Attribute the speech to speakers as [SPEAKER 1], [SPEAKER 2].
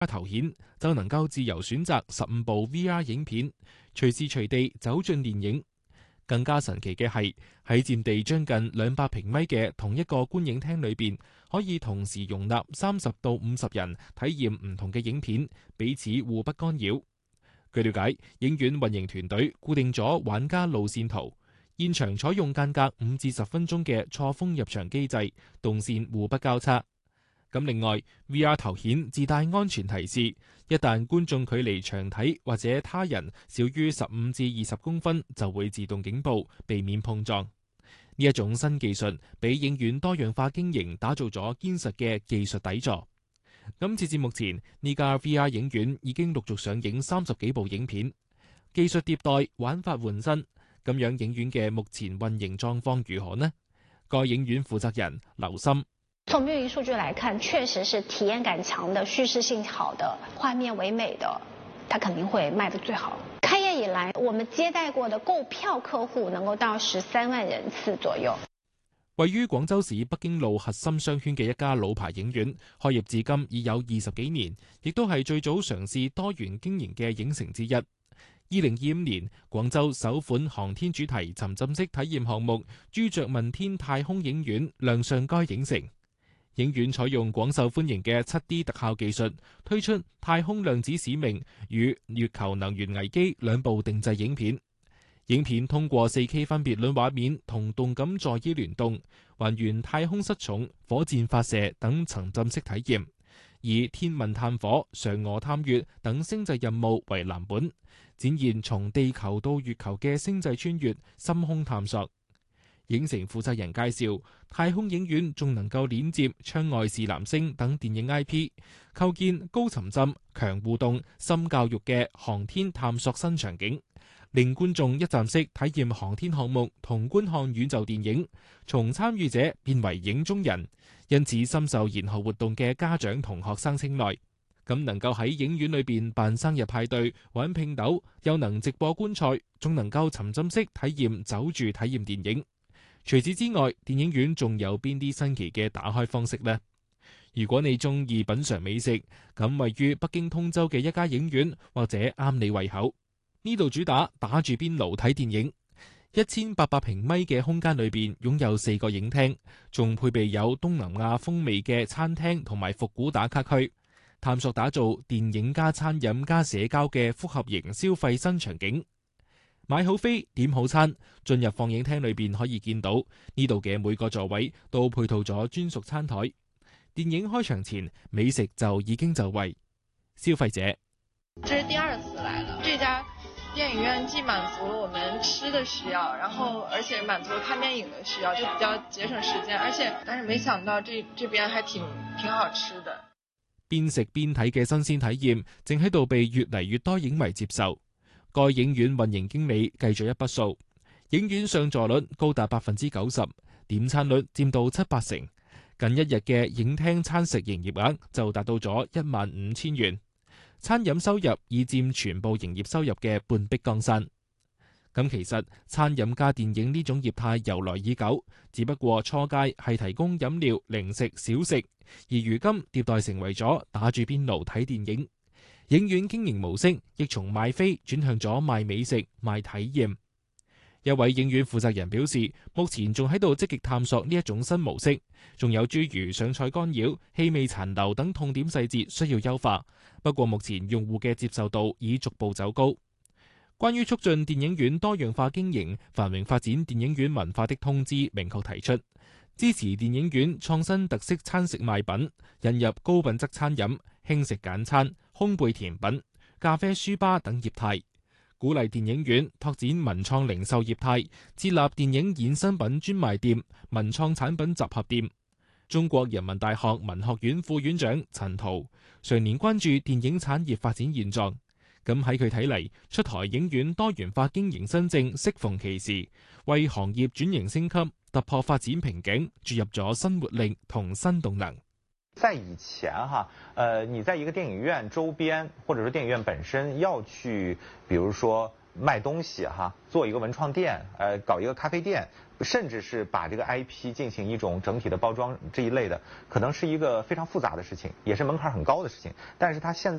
[SPEAKER 1] 頭顯就能夠自由選擇15部 VR 影片，隨時隨地走進電影。更加神奇嘅係，喺佔地將近200平米嘅同一個觀影廳裏邊，可以同時容納30到50人體驗唔同嘅影片，彼此互不干擾。據了解，影院運營團隊固定咗玩家路線圖，現場採用間隔5至10分鐘嘅錯峰入場機制，動線互不交叉。咁另外 VR 頭顯自帶安全提示，一旦觀眾距離牆體或者他人少於15至20公分，就會自動警報，避免碰撞。呢一種新技術俾影院多樣化經營打造咗堅實嘅技術底座。咁截至目前，呢家 VR 影院已經陸續上映30幾部影片，技術迭代，玩法換新。咁樣影院嘅目前運營狀況如何呢？該影院負責人劉森：
[SPEAKER 2] 從運營數據來看，確實是體驗感強的、敘事性好的、畫面唯美的，它肯定會賣得最好。開業以來，我們接待過的購票客戶能夠到13萬人次左右。
[SPEAKER 1] 位於廣州市北京路核心商圈嘅一家老牌影院，開業至今已有20幾年，亦都係最早嘗試多元經營嘅影城之一。2025年，廣州首款航天主題沉浸式體驗項目朱雀問天太空影院亮相該影城。影院採用廣受歡迎嘅 7D 特效技術，推出《太空量子使命》與《月球能源危機》2部定製影片。影片通過 4K 分別率畫面同動感座椅聯動，還原太空失重、火箭發射等沉浸式體驗，以天問探火、嫦娥探月等星際任務為藍本，展現從地球到月球嘅星際穿越、深空探索。影城負責人介紹，太空影院仲能夠連接窗外是藍星等電影 IP， 構建高沉浸、強互動、深教育嘅航天探索新場景，令觀眾一站式體驗航天項目同觀看宇宙電影，從參與者變為影中人，因此深受研學活動嘅家長同學生青睞。咁能夠喺影院裏邊辦生日派對、玩拼斗，又能直播觀賽，仲能夠沉浸式體驗走住體驗電影。除此之外，電影院仲有邊啲新奇嘅打開方式呢？如果你中意品嘗美食，咁位於北京通州嘅一家影院或者啱你胃口。呢度主打住邊爐睇電影，1800平米嘅空間裏邊擁有4個影廳，仲配備有東南亞風味嘅餐廳同埋復古打卡區，探索打造電影加餐飲加社交嘅複合型消費新場景。買好飛，點好餐，進入放映廳裏邊可以見到呢度嘅每個座位都配套咗專屬餐台。電影開場前，美食就已經就位。消費者：
[SPEAKER 3] 這是第2次來了，這家電影院既滿足了我們吃的需要，然後而且滿足了看電影的需要，就比較節省時間，但是沒想到這邊還挺好吃的。
[SPEAKER 1] 邊食邊睇嘅新鮮體驗，正喺度被越嚟越多影迷接受。該影院運營經理計咗一筆數，影院上座率高達90%，點餐率佔到7-8成，近一日嘅影廳餐食營業額就達到咗15000元，餐飲收入已佔全部營業收入嘅半壁江山。咁其實餐飲加電影呢種業態由來已久，只不過初階係提供飲料、零食、小食，而如今迭代成為咗打住邊爐睇電影。影院經營模式亦從賣飛轉向咗賣美食、賣體驗。一位影院負責人表示，目前仲喺度積極探索呢一種新模式，仲有諸如上菜干擾、氣味殘留等痛點細節需要優化。不過目前用戶嘅接受度已逐步走高。關於促進電影院多樣化經營、繁榮發展電影院文化的通知明確提出，支持電影院創新特色餐食賣品，引入高品質餐飲、輕食簡餐、烘焙甜品、咖啡書吧等業態，鼓勵電影院拓展文創零售業態，設立電影衍生品專賣店、文創產品集合店。中國人民大學文學院副院長陳濤常年關注電影產業發展現狀，咁喺佢睇嚟，出台影院多元化經營新政適逢其時，為行業轉型升級、突破發展瓶頸注入咗新活力同新動能。
[SPEAKER 4] 在以前你在一個電影院周邊，或者說電影院本身要去，比如說卖东西哈，做一个文创店，搞一个咖啡店，甚至是把这个 IP 进行一种整体的包装这一类的，可能是一个非常复杂的事情，也是门槛很高的事情。但是它现在